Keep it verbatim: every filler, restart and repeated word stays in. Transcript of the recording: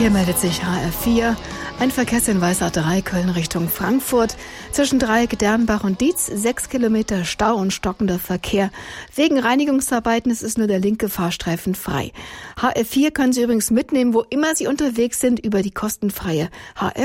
Hier meldet sich H R vier. Ein Verkehrshinweis A drei Köln Richtung Frankfurt. Zwischen Dreieck, Dernbach und Dietz sechs Kilometer Stau und stockender Verkehr. Wegen Reinigungsarbeiten ist es nur der linke Fahrstreifen frei. H R vier können Sie übrigens mitnehmen, wo immer Sie unterwegs sind, über die kostenfreie H R